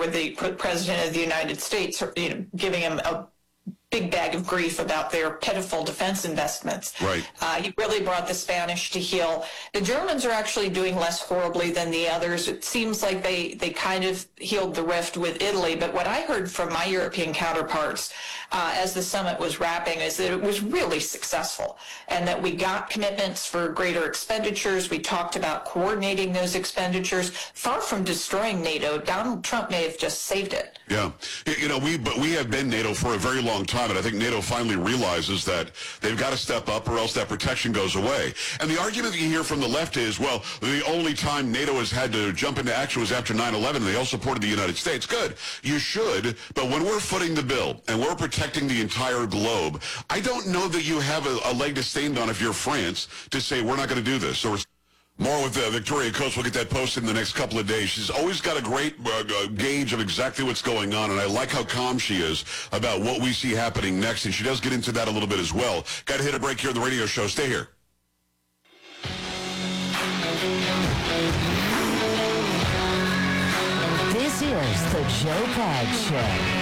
with the President of the United States, giving him a big bag of grief about their pitiful defense investments. Right. He really brought the Spanish to heel. The Germans are actually doing less horribly than the others. It seems like they kind of healed the rift with Italy, but what I heard from my European counterparts as the summit was wrapping is that it was really successful and that we got commitments for greater expenditures. We talked about coordinating those expenditures. Far from destroying NATO, Donald Trump may have just saved it. Yeah. We have been NATO for a very long time, and I think NATO finally realizes that they've got to step up or else that protection goes away. And the argument that you hear from the left is, well, the only time NATO has had to jump into action was after 9/11, and they all supported the United States. Good. You should, but when we're footing the bill and we're protecting the entire globe, I don't know that you have a leg to stand on if you're France to say we're not going to do this. So more with Victoria Coates. We'll get that posted in the next couple of days. She's always got a great gauge of exactly what's going on, and I like how calm she is about what we see happening next, and she does get into that a little bit as well. Got to hit a break here on the radio show. Stay here. This is the Joe Pags Show.